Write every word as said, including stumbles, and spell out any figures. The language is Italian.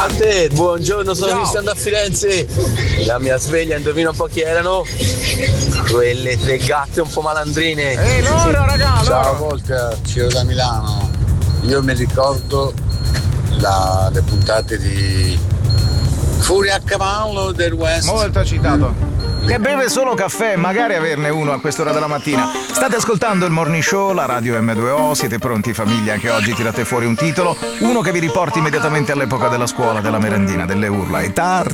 Buongiorno, sono Cristiano a Firenze. La mia sveglia, indovina un po' chi erano? Quelle tre gatte un po' malandrine. Ehi loro ragazzi! Ciao Volca, Ciro da Milano. Io mi ricordo la, le puntate di Furia a cavallo del West. Molto citato. Che beve solo caffè, magari averne uno a quest'ora della mattina. State ascoltando il Morning Show, la radio emme due o, siete pronti famiglia? Anche oggi tirate fuori un titolo, uno che vi riporti immediatamente all'epoca della scuola, della merendina, delle urla. È tardi.